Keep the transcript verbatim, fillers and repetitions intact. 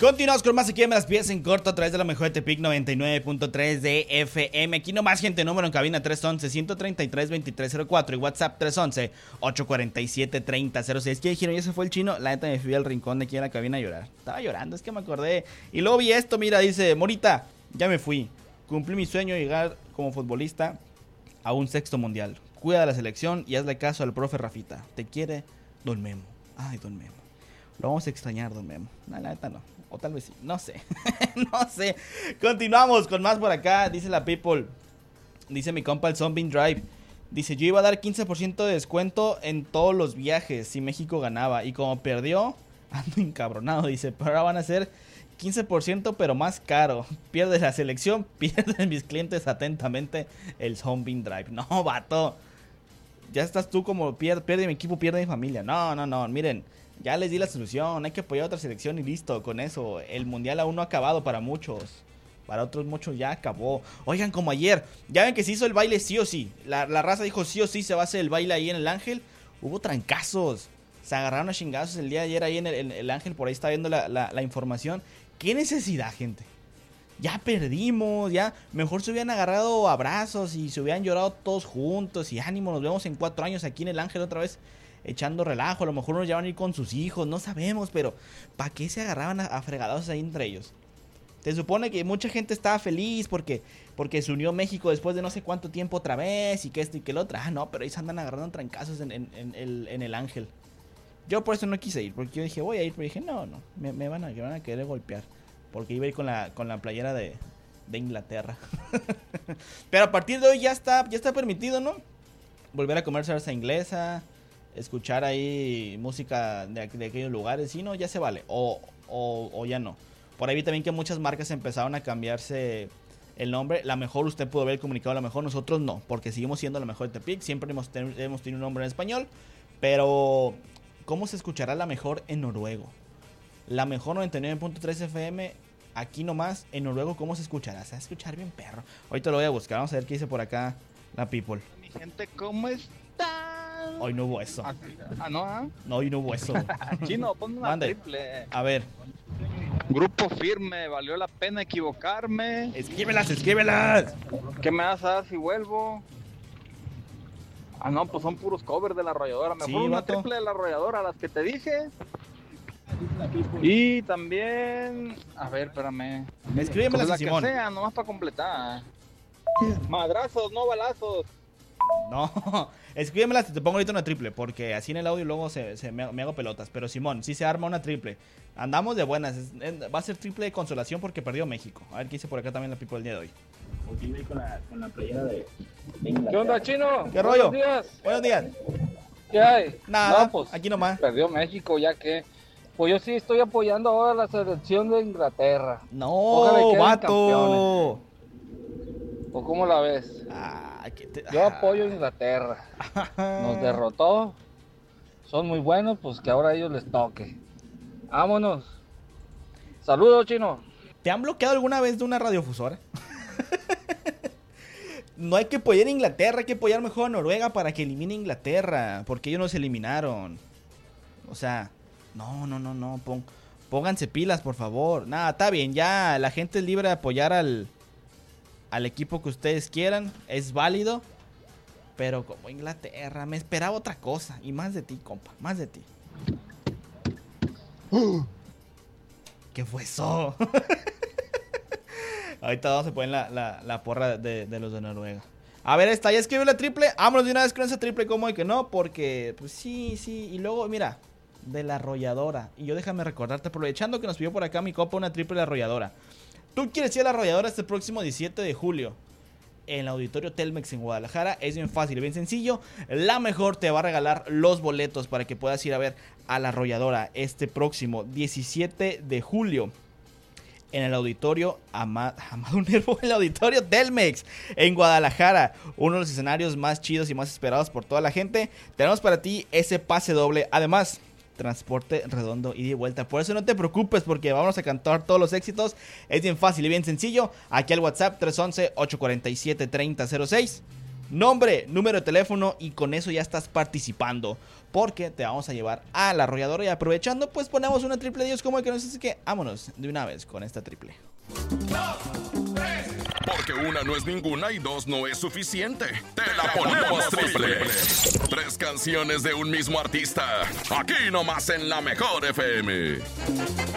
Continuamos con más aquí en Me las pies en corto a través de la mejor de Tepic noventa y nueve punto tres de F M. Aquí nomás, gente, número en cabina tres once, ciento treinta y tres, veintitrés cero cuatro y WhatsApp tres once, ochocientos cuarenta y siete, treinta cero seis. ¿Qué dijeron? Ya se fue el chino. La neta me fui al rincón de aquí en la cabina a llorar. Estaba llorando, es que me acordé. Y luego vi esto, mira, dice, Morita, ya me fui. Cumplí mi sueño de llegar como futbolista a un sexto mundial. Cuida de la selección y hazle caso al profe Rafita. Te quiere Don Memo. Ay, Don Memo. Lo vamos a extrañar, Don Memo. No, la neta no. O tal vez sí. No sé. No sé. Continuamos con más por acá. Dice la people. Dice mi compa el Zombie Drive. Dice, yo iba a dar quince por ciento de descuento en todos los viajes si México ganaba. Y como perdió, ando encabronado. Dice, pero ahora van a ser quince por ciento pero más caro. Pierde la selección, pierden mis clientes atentamente el Zombie Drive. No, vato. Ya estás tú como pierde, pierde mi equipo, pierde mi familia. No, no, no. Miren. Ya les di la solución, hay que apoyar a otra selección y listo, con eso. El mundial aún no ha acabado para muchos. Para otros muchos ya acabó. Oigan, como ayer, ya ven que se hizo el baile sí o sí. La, la raza dijo sí o sí se va a hacer el baile ahí en el Ángel. Hubo trancazos. Se agarraron a chingazos el día de ayer ahí en el, en el Ángel. Por ahí está viendo la, la, la información. ¿Qué necesidad, gente? Ya perdimos, ya. Mejor se hubieran agarrado abrazos y se hubieran llorado todos juntos. Y ánimo, nos vemos en cuatro años aquí en el Ángel otra vez. Echando relajo, a lo mejor nos llevan a ir con sus hijos, no sabemos, pero ¿para qué se agarraban a, a fregados ahí entre ellos? Se supone que mucha gente estaba feliz porque, porque se unió México después de no sé cuánto tiempo otra vez y que esto y que lo otro. Ah, no, pero ahí se andan agarrando trancazos en, en, en, el, en el Ángel. Yo por eso no quise ir, porque yo dije, voy a ir, pero dije, no, no, me, me, van, a, me van a querer golpear. Porque iba a ir con la, con la playera de, de Inglaterra. Pero a partir de hoy ya está, ya está permitido, ¿no? Volver a comer salsa inglesa, escuchar ahí música de, de aquellos lugares, sí, no, ya se vale, o, o, o ya no. Por ahí vi también que muchas marcas empezaron a cambiarse el nombre. La mejor usted pudo haber comunicado, a la mejor nosotros no, porque seguimos siendo la mejor de Tepic, siempre hemos, ten, hemos tenido un nombre en español, pero ¿cómo se escuchará la mejor en noruego? La mejor noventa y nueve punto tres F M, aquí nomás, en noruego, ¿cómo se escuchará? Se va a escuchar bien perro. Ahorita lo voy a buscar, vamos a ver qué dice por acá la people. Mi gente, ¿cómo está? Hoy no hubo eso. Ah, ah no, ¿ah? No, hoy no hubo eso. Chino, ponme una Mande. triple. A ver. Grupo firme, valió la pena equivocarme. Escríbelas, escríbelas. ¿Qué me vas a dar si vuelvo? Ah, no, pues son puros covers de la arrolladora. Mejor Sí, una vato. triple de la arrolladora, las que te dije. Y también, a ver, espérame. Escríbemelas, Pues la Simón. que sea, nomás para completar. Madrazos, no balazos. No, escríbemelas y te pongo ahorita una triple, porque así en el audio luego se, se me, me hago pelotas. Pero Simón, sí se arma una triple. Andamos de buenas. Es, es, va a ser triple de consolación porque perdió México. A ver qué hice por acá también la people el día de hoy. Con la, con la playera de, de ¿Qué onda, Chino? ¿Qué rollo? Buenos días. Buenos días. ¿Qué hay? Nada, No, pues, aquí nomás. perdió México, ya que. Pues yo sí estoy apoyando ahora a la selección de Inglaterra. Ojalá y No, queden vato. ¿O cómo la ves? Ah, que te- Yo apoyo a Inglaterra. Nos derrotó. Son muy buenos, pues que ahora a ellos les toque. Vámonos. Saludos, Chino. ¿Te han bloqueado alguna vez de una radiofusora? No hay que apoyar a Inglaterra, hay que apoyar mejor a Noruega para que elimine a Inglaterra, porque ellos nos eliminaron. O sea, no, no, no, no, pon, pónganse pilas, por favor. Nada, está bien, ya la gente es libre de apoyar al, al equipo que ustedes quieran, es válido. Pero como Inglaterra, me esperaba otra cosa, y más de ti, compa, más de ti. ¿Qué fue eso? Ahorita vamos a poner la, la, la porra de, de los de Noruega. A ver, esta, ya escribió la triple. Vámonos de una vez con esa triple, como de que no, porque, pues sí, sí. Y luego, mira, de la arrolladora. Y yo déjame recordarte, aprovechando que nos pidió por acá mi copa una triple de la arrolladora. Tú quieres ir a la arrolladora este próximo diecisiete de julio. En el auditorio Telmex en Guadalajara. Es bien fácil y bien sencillo. La mejor te va a regalar los boletos para que puedas ir a ver a la arrolladora este próximo diecisiete de julio. En el auditorio Ama- Amado Nervo, el auditorio Telmex en Guadalajara, uno de los escenarios más chidos y más esperados por toda la gente. Tenemos para ti ese pase doble, además transporte redondo y de vuelta. Por eso no te preocupes, porque vamos a cantar todos los éxitos. Es bien fácil y bien sencillo. Aquí al WhatsApp tres once, ochocientos cuarenta y siete, treinta cero seis. nombre, número de teléfono y con eso ya estás participando. Porque te vamos a llevar a la arrolladora y aprovechando, pues ponemos una triple Dios como el que nos dice que vámonos de una vez con esta triple. Porque una no es ninguna y dos no es suficiente. Te la ponemos triple. Tres canciones de un mismo artista. Aquí nomás en la Mejor F M.